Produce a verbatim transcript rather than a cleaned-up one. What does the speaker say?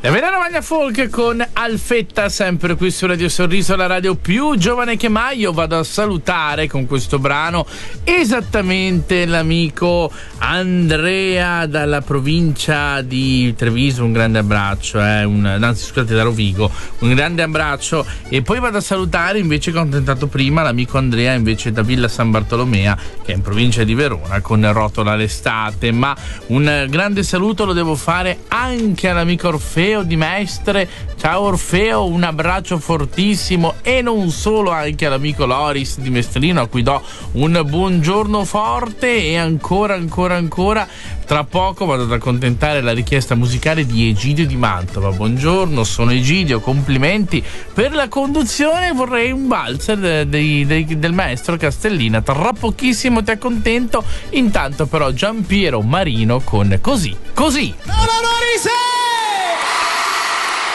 La Verona Magna Folk con Alfetta, sempre qui su Radio Sorriso, la radio più giovane che mai. Io vado a salutare con questo brano esattamente l'amico Andrea dalla provincia di Treviso. Un grande abbraccio, eh, un, anzi scusate, da Rovigo, un grande abbraccio. E poi vado a salutare invece, che ho tentato prima, l'amico Andrea invece da Villa San Bartolomea, che è in provincia di Verona, con Rotola l'estate. Ma un grande saluto lo devo fare anche all'amico Orfeo di Mestre. Ciao Orfeo, un abbraccio fortissimo. E non solo, anche all'amico Loris di Mestrino, a cui do un buongiorno forte. E ancora ancora ancora tra poco vado ad accontentare la richiesta musicale di Egidio di Mantova. Buongiorno, sono Egidio, complimenti per la conduzione. Vorrei un valzer de, de, de, del maestro Castellina. Tra pochissimo ti accontento. Intanto però Giampiero Marino con Così Così. No, no, no,